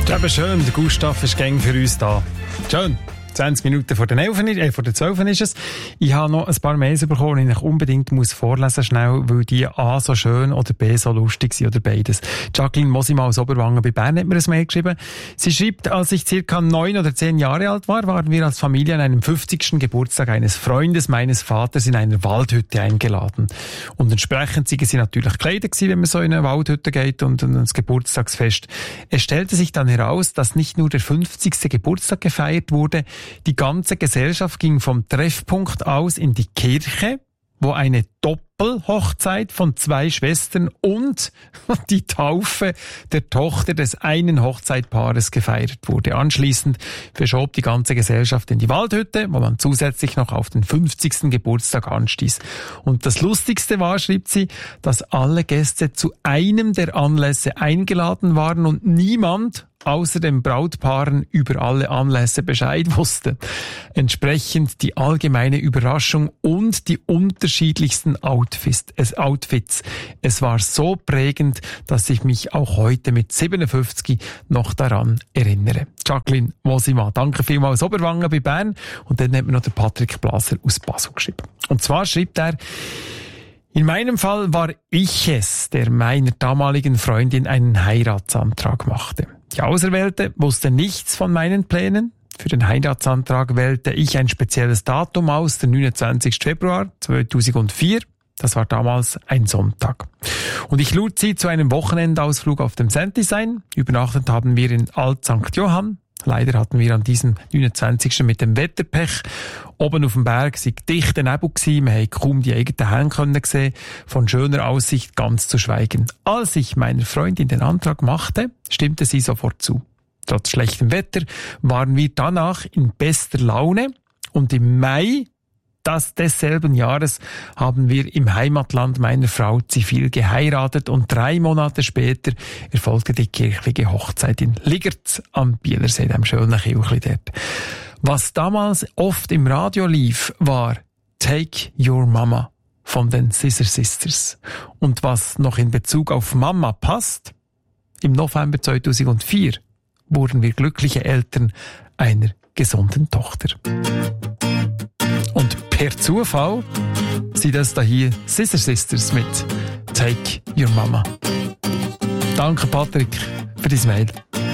Eben schön, der Gustav ist gäng für uns da. Schön. 20 Minuten vor der 12 ist es. Ich habe noch ein paar Mails bekommen, die ich unbedingt vorlesen schnell, weil die A so schön oder B so lustig sind oder beides. Jacqueline Mosima aus Oberwangen bei Bern hat mir ein Mail geschrieben. Sie schreibt, als ich circa 9 oder 10 Jahre alt war, waren wir als Familie an einem 50. Geburtstag eines Freundes meines Vaters in einer Waldhütte eingeladen. Und entsprechend waren sie natürlich gekleidet gewesen, wenn man so in eine Waldhütte geht und ins Geburtstagsfest. Es stellte sich dann heraus, dass nicht nur der 50. Geburtstag gefeiert wurde, die ganze Gesellschaft ging vom Treffpunkt aus in die Kirche, wo eine Doppelhochzeit von 2 Schwestern und die Taufe der Tochter des einen Hochzeitpaares gefeiert wurde. Anschließend verschob die ganze Gesellschaft in die Waldhütte, wo man zusätzlich noch auf den 50. Geburtstag anstieß. Und das Lustigste war, schrieb sie, dass alle Gäste zu einem der Anlässe eingeladen waren und niemand außer den Brautpaaren über alle Anlässe Bescheid wusste. Entsprechend die allgemeine Überraschung und die unterschiedlichsten Outfits. Es war so prägend, dass ich mich auch heute mit 57 noch daran erinnere. Jacqueline Mosima, danke vielmals aus Oberwangen bei Bern. Und dann hat mir noch der Patrick Blaser aus Basel geschrieben. Und zwar schreibt er, in meinem Fall war ich es, der meiner damaligen Freundin einen Heiratsantrag machte. Die Auserwählte wusste nichts von meinen Plänen. Für den Heiratsantrag wählte ich ein spezielles Datum aus, den 29. Februar 2004. Das war damals ein Sonntag. Und ich lud sie zu einem Wochenendausflug auf dem Sentis ein. Übernachtet haben wir in Alt St. Johann. Leider hatten wir an diesem 29. mit dem Wetterpech. Oben auf dem Berg war dichter Nebel gewesen. Wir haben kaum die eigenen Hände sehen. Von schöner Aussicht ganz zu schweigen. Als ich meiner Freundin den Antrag machte, stimmte sie sofort zu. Trotz schlechtem Wetter waren wir danach in bester Laune. Und im Mai desselben Jahres haben wir im Heimatland meiner Frau zivil geheiratet und 3 Monate später erfolgte die kirchliche Hochzeit in Ligertz am Bielersee, dem schönen Kirchli dort. Was damals oft im Radio lief, war Take Your Mama von den Scissor Sisters. Und was noch in Bezug auf Mama passt, im November 2004 wurden wir glückliche Eltern einer gesunden Tochter. Und per Zufall sind das da hier Scissor Sisters mit Take Your Mama. Danke Patrick für dein Mail.